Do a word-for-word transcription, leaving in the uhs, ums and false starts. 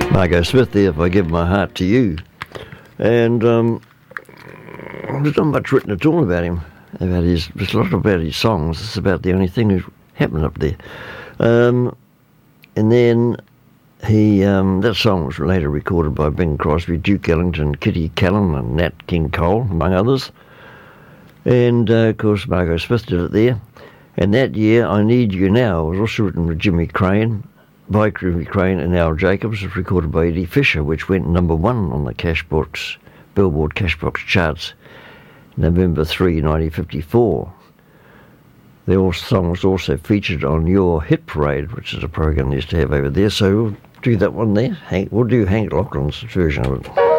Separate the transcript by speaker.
Speaker 1: Margot Smith there, If I Give My Heart to You. And um, there's not much written at all about him. About his, there's a lot about his songs. It's about the only thing that happened up there. Um, and then he, um, that song was later recorded by Bing Crosby, Duke Ellington, Kitty Callan and Nat King Cole, among others. And, uh, of course, Margot Smith did it there. And that year, I Need You Now was also written with Jimmy Crane, by Jimmy Crane and Al Jacobs. It was recorded by Eddie Fisher, which went number one on the Cashbox, Billboard Cashbox charts, November third, nineteen fifty-four. The song was also featured on Your Hit Parade, which is a program they used to have over there. So we'll do that one there. Hank, we'll do Hank Laughlin's version of it.